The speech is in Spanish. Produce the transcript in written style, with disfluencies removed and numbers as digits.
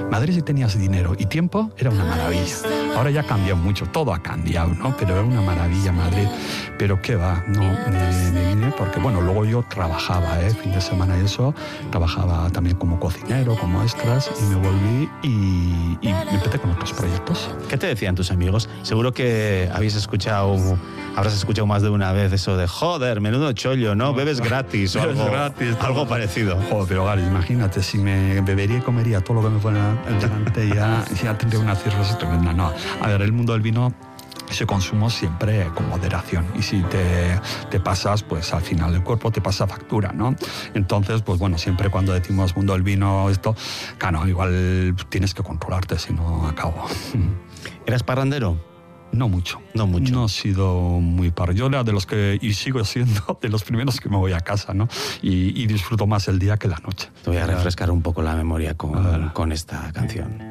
Madrid, si tenías dinero y tiempo, era una maravilla. Ahora ya ha cambiado mucho, todo ha cambiado, ¿no? Pero era una maravilla Madrid. Pero qué va, no, me vine porque, bueno, luego yo trabajaba, fin de semana y eso, trabajaba también como cocinero, como extras, y me volví y me empecé con otros proyectos. ¿Qué te decían tus amigos? Seguro que habrás escuchado más de una vez eso de joder, menudo chollo, ¿no? Bebes gratis o algo parecido. Joder, pero Gary, imagínate, si me bebería y comería todo lo que me fuera delante, ya tendría una cirrosis tremenda. No, a ver, el mundo del vino se consume siempre con moderación, y si te pasas, pues al final el cuerpo te pasa factura, ¿no? Entonces, pues bueno, siempre cuando decimos mundo del vino, esto, claro, igual tienes que controlarte, si no acabo. ¿Eras parrandero? No mucho. No he sido muy yo era de los que, y sigo siendo de los primeros que me voy a casa, ¿no? Y disfruto más el día que la noche. Te voy a refrescar un poco la memoria con esta canción.